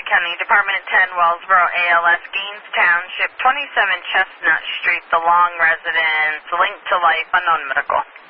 County, Department 10, Wellsboro, ALS, Gaines Township, 27 Chestnut Street, The Long Residence, linked to life, unknown medical.